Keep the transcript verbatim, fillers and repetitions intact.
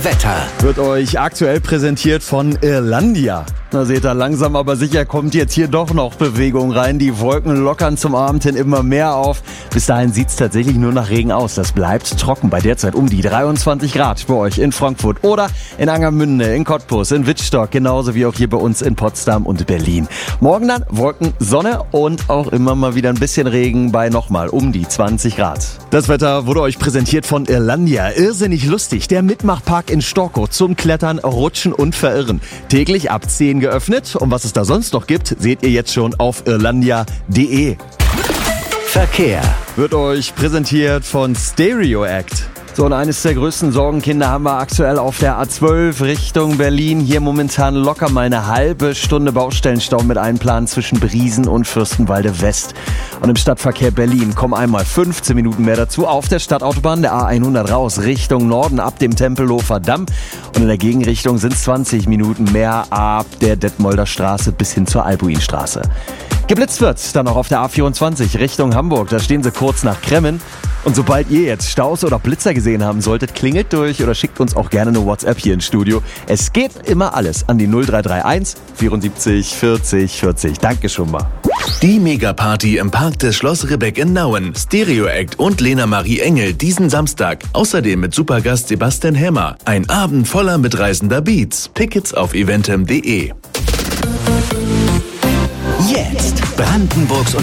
Wetter wird euch aktuell präsentiert von Irlandia. Na seht ihr, langsam aber sicher kommt jetzt hier doch noch Bewegung rein. Die Wolken lockern zum Abend hin immer mehr auf. Bis dahin sieht es tatsächlich nur nach Regen aus. Das bleibt trocken bei derzeit um die dreiundzwanzig Grad bei euch in Frankfurt oder in Angermünde, in Cottbus, in Wittstock, genauso wie auch hier bei uns in Potsdam und Berlin. Morgen dann Wolken, Sonne und auch immer mal wieder ein bisschen Regen bei nochmal um die zwanzig Grad. Das Wetter wurde euch präsentiert von Irlandia. Irrsinnig lustig, der Mitmachpark in Storkow zum Klettern, Rutschen und Verirren. Täglich ab zehn geöffnet. Und was es da sonst noch gibt, seht ihr jetzt schon auf irlandia punkt de. Verkehr Wird euch präsentiert von Stereo Act. So, und eines der größten Sorgenkinder haben wir aktuell auf der A zwölf Richtung Berlin. Hier momentan locker mal eine halbe Stunde Baustellenstau mit Einplan zwischen Briesen und Fürstenwalde West. Und im Stadtverkehr Berlin kommen einmal fünfzehn Minuten mehr dazu auf der Stadtautobahn der A hundert raus Richtung Norden ab dem Tempelhofer Damm. Und in der Gegenrichtung sind es zwanzig Minuten mehr ab der Detmolder Straße bis hin zur Albuinstraße. Geblitzt wird dann auch auf der A vierundzwanzig Richtung Hamburg. Da stehen sie kurz nach Kremmen. Und sobald ihr jetzt Staus oder Blitzer gesehen haben solltet, klingelt durch oder schickt uns auch gerne eine WhatsApp hier ins Studio. Es geht immer alles an die null drei drei eins vierundsiebzig vierzig vierzig. Danke schon mal. Die Megaparty im Park des Schloss Ribbeck in Nauen. Stereo Act und Lena Marie Engel diesen Samstag. Außerdem mit Supergast Sebastian Hämmer. Ein Abend voller mitreißender Beats. Tickets auf eventem punkt de. Jetzt Brandenburgs und